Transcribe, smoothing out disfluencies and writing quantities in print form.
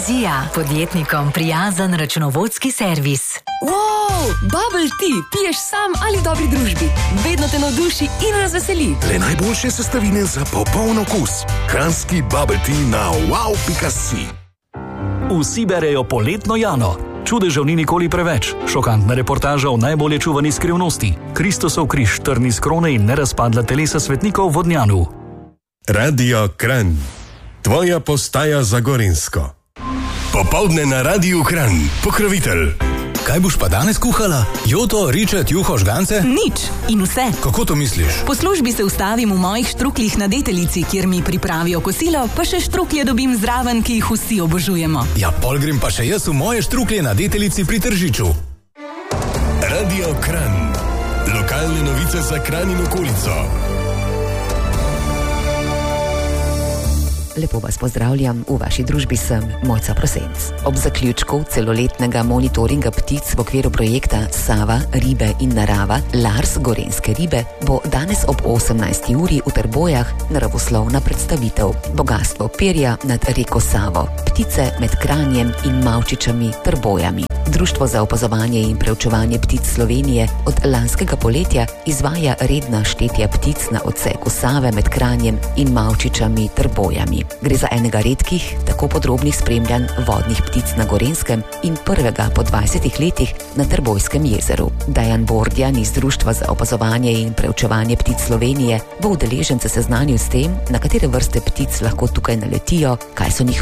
Vizija, podjetnikom prijazen računovodski servis. Wow, bubble tea, piješ sam ali v dobri družbi. Vedno te navduši in razveseli. Le najboljše sestavine za popoln okus. Kranjski bubble tea na wow.si. Vsi berejo poletno Jano. Čudežev ni nikoli preveč. Šokantna reportaža o najbolje čuvani skrivnosti. Kristusov križ, trn iz krone in nerazpadla telesa svetnikov v Vodnjanu. Radio Kranj. Tvoja postaja za Gorenjsko. Popoldne na Radiu Kranj. Pokrovitelj. Kaj boš pa danes kuhala? Joto, ričet, juho, žgance? Nič in vse. Kako to misliš? Po službi se ustavim v mojih štrukljih na Deteljici, kjer mi pripravijo kosilo, pa še štruklje dobim zraven, ki jih vsi obožujemo. Ja, pol grem pa še jaz v moje štrukljje na Deteljici pri Tržiču. Radio Kranj. Lokalne novice za Kranj in okolico. Lepo vas pozdravljam, v vaši družbi sem Mojca Prosenc. Ob zaključku celoletnega monitoringa ptic v okviru projekta Sava, ribe in narava, Lars Gorenjske ribe, bo danes ob 18. uri v Trbojah naravoslovna predstavitev. Bogastvo perja nad reko Savo, ptice med Kranjem in Mavčičami Trbojami. Društvo za opazovanje in preučevanje ptic Slovenije od lanskega poletja izvaja redna štetja ptic na odseku Save med Kranjem in Mavčičami Trbojami. Gre za enega redkih, tako podrobnih spremljanj vodnih ptic na Gorenjskem in prvega po 20 letih na Trbojskem jezeru. Dajan Bordjan iz Društva za opazovanje in preučevanje ptic Slovenije bo udeležence seznanil s tem, na katere vrste ptic lahko tukaj naletijo, kaj so njihove